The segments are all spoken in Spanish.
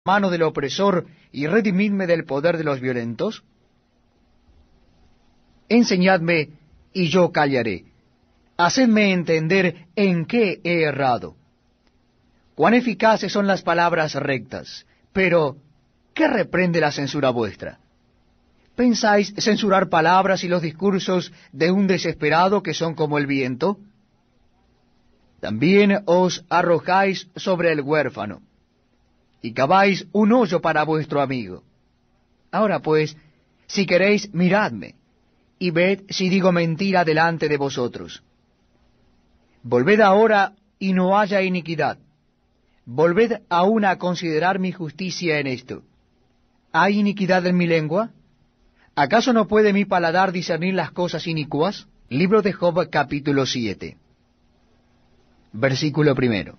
mano del opresor y redimidme del poder de los violentos? Enseñadme, y yo callaré. Hacedme entender en qué he errado. Cuán eficaces son las palabras rectas, pero ¿qué reprende la censura vuestra? ¿Pensáis censurar palabras y los discursos de un desesperado que son como el viento? También os arrojáis sobre el huérfano, y caváis un hoyo para vuestro amigo. Ahora pues, si queréis, miradme, y ved si digo mentira delante de vosotros. Volved ahora, y no haya iniquidad. Volved aún a considerar mi justicia en esto. ¿Hay iniquidad en mi lengua? ¿Acaso no puede mi paladar discernir las cosas inicuas? Libro de Job, capítulo 7. Versículo 1.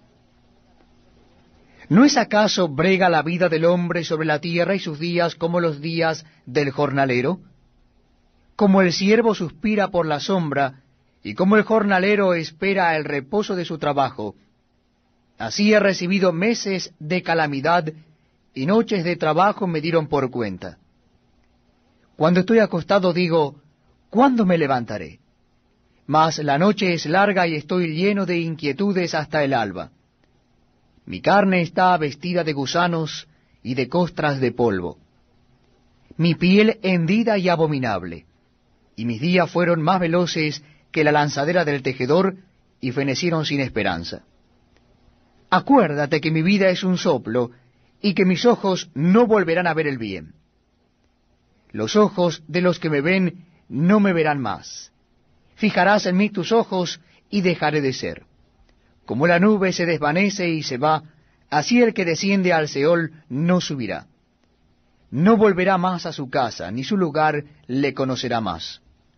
¿No es acaso brega la vida del hombre sobre la tierra y sus días como los días del jornalero? Como el siervo suspira por la sombra, y como el jornalero espera el reposo de su trabajo, así he recibido meses de calamidad, y noches de trabajo me dieron por cuenta. Cuando estoy acostado digo, ¿cuándo me levantaré? Mas la noche es larga y estoy lleno de inquietudes hasta el alba. Mi carne está vestida de gusanos y de costras de polvo. Mi piel hendida y abominable, y mis días fueron más veloces que la lanzadera del tejedor, y fenecieron sin esperanza. Acuérdate que mi vida es un soplo, y que mis ojos no volverán a ver el bien. Los ojos de los que me ven no me verán más. Fijarás en mí tus ojos, y dejaré de ser. Como la nube se desvanece y se va, así el que desciende al Seol no subirá. No volverá más a su casa, ni su lugar le conocerá más.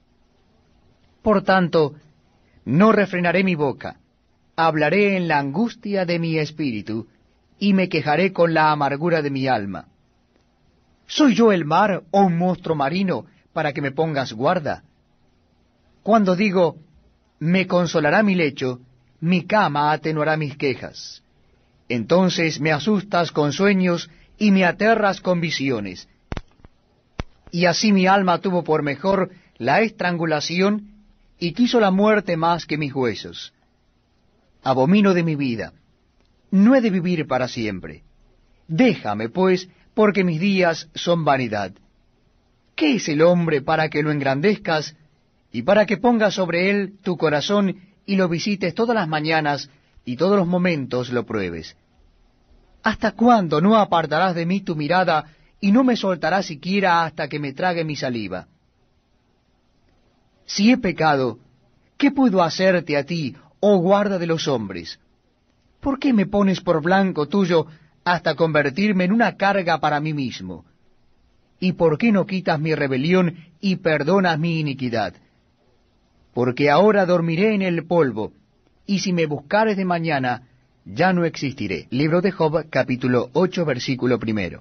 Por tanto, no refrenaré mi boca, hablaré en la angustia de mi espíritu, y me quejaré con la amargura de mi alma. ¿Soy yo el mar o un monstruo marino para que me pongas guarda? Cuando digo, me consolará mi lecho, mi cama atenuará mis quejas. Entonces me asustas con sueños y me aterras con visiones. Y así mi alma tuvo por mejor la estrangulación y quiso la muerte más que mis huesos. Abomino de mi vida. No he de vivir para siempre. Déjame, pues, porque mis días son vanidad. ¿Qué es el hombre para que lo engrandezcas, y para que pongas sobre él tu corazón, y lo visites todas las mañanas, y todos los momentos lo pruebes? ¿Hasta cuándo no apartarás de mí tu mirada, y no me soltarás siquiera hasta que me trague mi saliva? Si he pecado, ¿qué puedo hacerte a ti, oh guarda de los hombres? ¿Por qué me pones por blanco tuyo hasta convertirme en una carga para mí mismo? ¿Y por qué no quitas mi rebelión y perdonas mi iniquidad? Porque ahora dormiré en el polvo, y si me buscares de mañana, ya no existiré. Libro de Job, capítulo 8, versículo 1.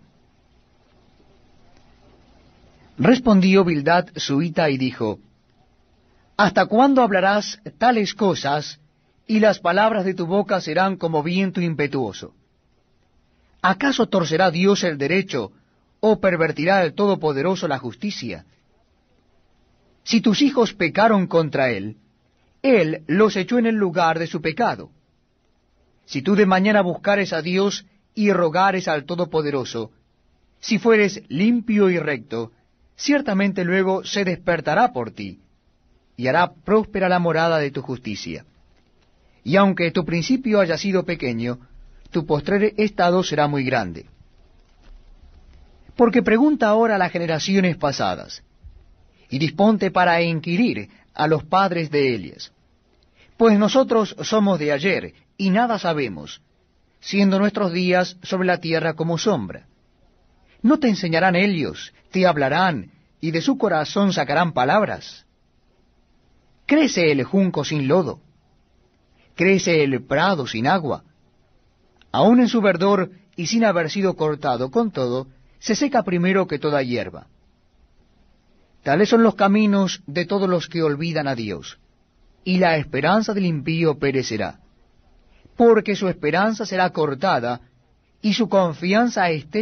Respondió Bildad suita y dijo, ¿hasta cuándo hablarás tales cosas, y las palabras de tu boca serán como viento impetuoso? ¿Acaso torcerá Dios el derecho, o pervertirá el Todopoderoso la justicia? Si tus hijos pecaron contra Él los echó en el lugar de su pecado. Si tú de mañana buscares a Dios y rogares al Todopoderoso, si fueres limpio y recto, ciertamente luego se despertará por ti, y hará próspera la morada de tu justicia. Y aunque tu principio haya sido pequeño, tu postrer estado será muy grande. Porque pregunta ahora a las generaciones pasadas, y disponte para inquirir a los padres de Elias. Pues nosotros somos de ayer, y nada sabemos, siendo nuestros días sobre la tierra como sombra. ¿No te enseñarán ellos, te hablarán, y de su corazón sacarán palabras? ¿Crece el junco sin lodo? ¿Crece el prado sin agua? Aun en su verdor y sin haber sido cortado, con todo, se seca primero que toda hierba. Tales son los caminos de todos los que olvidan a Dios, y la esperanza del impío perecerá, porque su esperanza será cortada, y su confianza esté